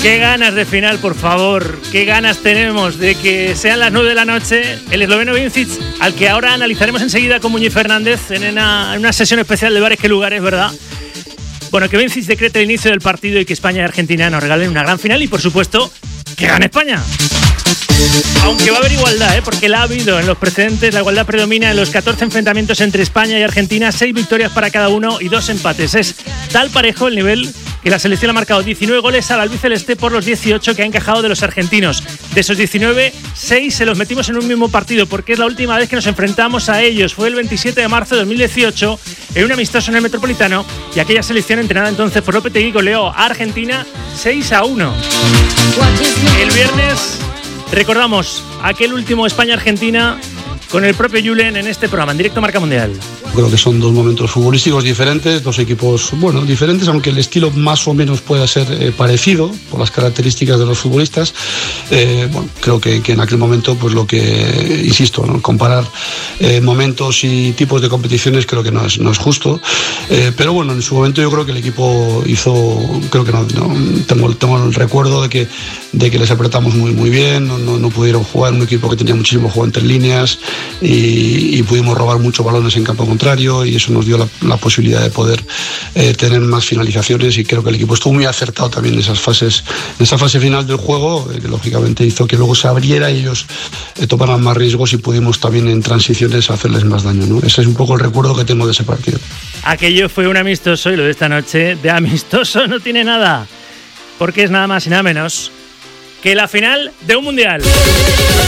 Qué ganas de final, por favor. Qué ganas tenemos de que sean las 9 de la noche. El esloveno Vincic, al que ahora analizaremos enseguida con Muñiz Fernández en una sesión especial de Bares que Lugares, ¿verdad? Bueno, que Vincic decrete el inicio del partido y que España y Argentina nos regalen una gran final y, por supuesto, que gane España. Aunque va a haber igualdad, porque la ha habido en los precedentes. La igualdad predomina en los 14 enfrentamientos entre España y Argentina, 6 victorias para cada uno y 2 empates. Es tal parejo el nivel que la selección ha marcado 19 goles al albiceleste por los 18 que ha encajado de los argentinos. De esos 19, 6 se los metimos en un mismo partido, porque es la última vez que nos enfrentamos a ellos. Fue el 27 de marzo de 2018 en un amistoso en el Metropolitano, y aquella selección entrenada entonces por Lopetegui goleó a Argentina 6-1. El viernes recordamos aquel último España-Argentina con el propio Julen en este programa, en directo Marca Mundial. Creo que son dos momentos futbolísticos diferentes, dos equipos, diferentes, aunque el estilo más o menos pueda ser parecido por las características de los futbolistas. Creo que en aquel momento, pues lo que, insisto, ¿no? Comparar momentos y tipos de competiciones creo que no es justo. Pero bueno, en su momento yo creo que el equipo hizo, creo que tengo el recuerdo de que les apretamos muy bien, no pudieron jugar, un equipo que tenía muchísimo juego entre líneas y pudimos robar muchos balones en campo contrario, y eso nos dio la posibilidad de poder tener más finalizaciones, y creo que el equipo estuvo muy acertado también en esa fase final del juego, que lógicamente hizo que luego se abriera y ellos tomaran más riesgos y pudimos también en transiciones hacerles más daño, ¿no? Ese es un poco el recuerdo que tengo de ese partido. Aquello fue un amistoso, y lo de esta noche de amistoso no tiene nada, porque es nada más y nada menos que la final de un mundial.